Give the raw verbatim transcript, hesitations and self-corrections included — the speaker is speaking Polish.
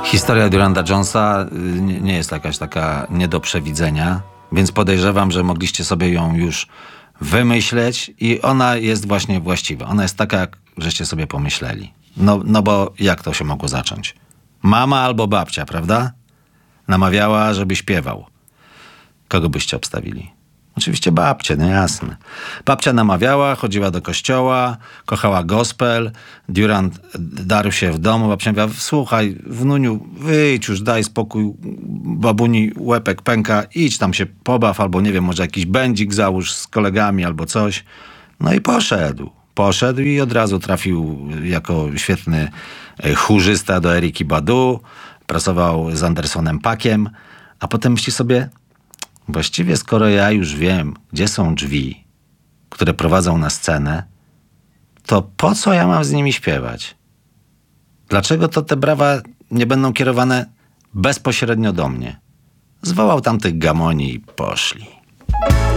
Historia Duranda Jonesa y, nie nie jest jakaś taka nie do przewidzenia, więc podejrzewam, że mogliście sobie ją już wymyśleć i ona jest właśnie właściwa. Ona jest taka, jak żeście sobie pomyśleli. No, no bo jak to się mogło zacząć? Mama albo babcia, prawda? Namawiała, żeby śpiewał. Kogo byście obstawili? Oczywiście babcię, no jasne. Babcia namawiała, chodziła do kościoła, kochała gospel. Durand darł się w domu. Babcia mówiła: słuchaj, wnuniu, wyjdź już, daj spokój. Babuni łepek pęka, idź tam się pobaw, albo nie wiem, może jakiś będzik załóż z kolegami albo coś. No i poszedł. Poszedł i od razu trafił jako świetny chórzysta do Erykki Badu. Pracował z Andersonem Paakiem. A potem myśli sobie: właściwie skoro ja już wiem, gdzie są drzwi, które prowadzą na scenę, to po co ja mam z nimi śpiewać? Dlaczego to te brawa nie będą kierowane bezpośrednio do mnie? Zwołał tamtych gamoni i poszli.